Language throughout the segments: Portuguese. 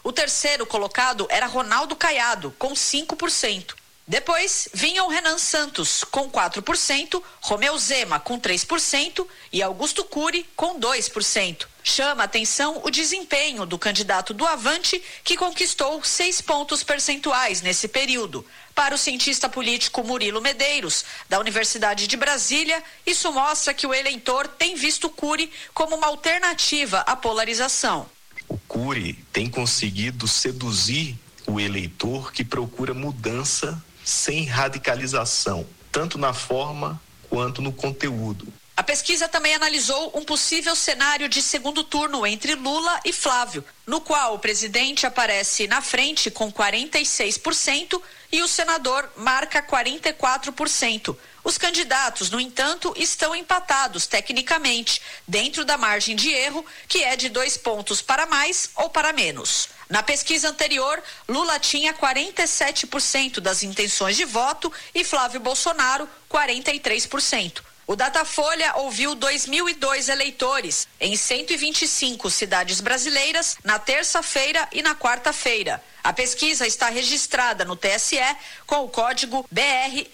O terceiro colocado era Ronaldo Caiado, com 5%. Depois vinham Renan Santos, com 4%, Romeu Zema, com 3% e Augusto Cury, com 2%. Chama a atenção o desempenho do candidato do Avante, que conquistou 6 pontos percentuais nesse período. Para o cientista político Murilo Medeiros, da Universidade de Brasília, isso mostra que o eleitor tem visto Cury como uma alternativa à polarização. O Cury tem conseguido seduzir o eleitor que procura mudança sem radicalização, tanto na forma quanto no conteúdo. A pesquisa também analisou um possível cenário de segundo turno entre Lula e Flávio, no qual o presidente aparece na frente com 46% e o senador marca 44%. Os candidatos, no entanto, estão empatados tecnicamente, dentro da margem de erro, que é de 2 pontos para mais ou para menos. Na pesquisa anterior, Lula tinha 47% das intenções de voto e Flávio Bolsonaro 43%. O Datafolha ouviu 2.002 eleitores em 125 cidades brasileiras na terça-feira e na quarta-feira. A pesquisa está registrada no TSE com o código BR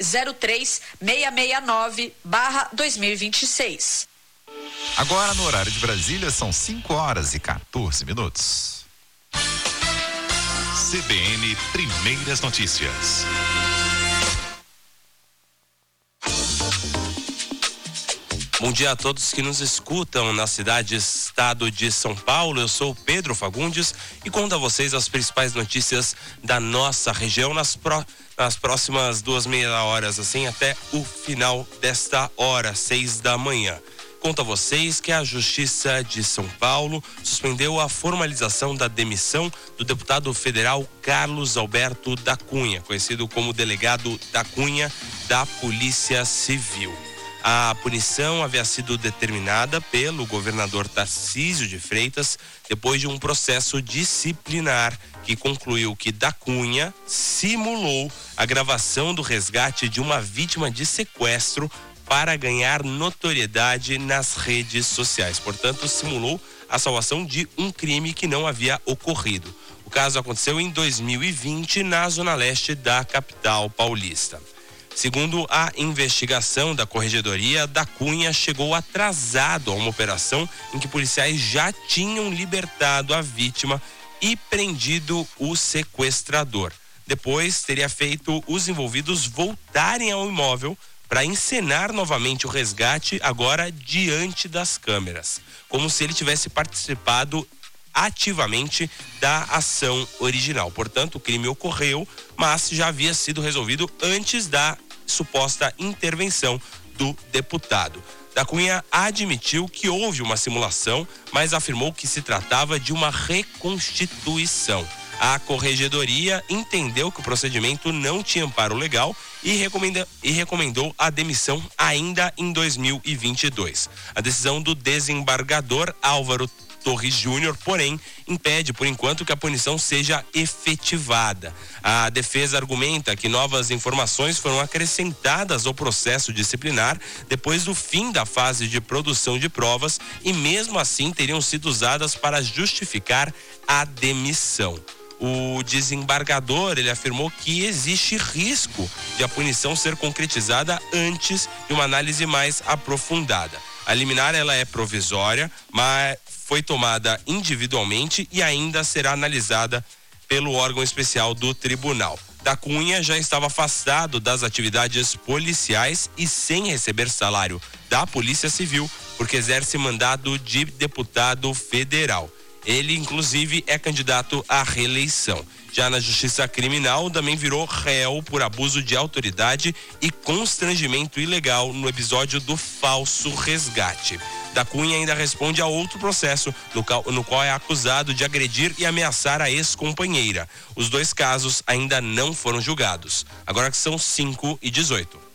03669/2026. Agora, no horário de Brasília, são 5h14. CBN Primeiras Notícias. Bom dia a todos que nos escutam na cidade e estado de São Paulo. Eu sou Pedro Fagundes e conto a vocês as principais notícias da nossa região nas próximas 2 horas, assim, até o final desta hora, 6 da manhã. Conto a vocês que a Justiça de São Paulo suspendeu a formalização da demissão do deputado federal Carlos Alberto da Cunha, conhecido como delegado da Cunha da Polícia Civil. A punição havia sido determinada pelo governador Tarcísio de Freitas depois de um processo disciplinar que concluiu que da Cunha simulou a gravação do resgate de uma vítima de sequestro para ganhar notoriedade nas redes sociais. Portanto, simulou a salvação de um crime que não havia ocorrido. O caso aconteceu em 2020 na zona leste da capital paulista. Segundo a investigação da Corregedoria, da Cunha chegou atrasado a uma operação em que policiais já tinham libertado a vítima e prendido o sequestrador. Depois, teria feito os envolvidos voltarem ao imóvel para encenar novamente o resgate, agora diante das câmeras, como se ele tivesse participado ativamente da ação original. Portanto, o crime ocorreu, mas já havia sido resolvido antes da suposta intervenção do deputado. Da Cunha admitiu que houve uma simulação, mas afirmou que se tratava de uma reconstituição. A Corregedoria entendeu que o procedimento não tinha amparo legal e recomendou a demissão ainda em 2022. A decisão do desembargador Álvaro Torres Júnior, porém, impede, por enquanto, que a punição seja efetivada. A defesa argumenta que novas informações foram acrescentadas ao processo disciplinar depois do fim da fase de produção de provas e, mesmo assim, teriam sido usadas para justificar a demissão. O desembargador, ele afirmou que existe risco de a punição ser concretizada antes de uma análise mais aprofundada. A liminar, ela é provisória, mas foi tomada individualmente e ainda será analisada pelo órgão especial do tribunal. Da Cunha já estava afastado das atividades policiais e sem receber salário da Polícia Civil, porque exerce mandado de deputado federal. Ele, inclusive, é candidato à reeleição. Já na Justiça Criminal, também virou réu por abuso de autoridade e constrangimento ilegal no episódio do falso resgate. Da Cunha ainda responde a outro processo, no qual é acusado de agredir e ameaçar a ex-companheira. Os 2 casos ainda não foram julgados. Agora que são 5h18.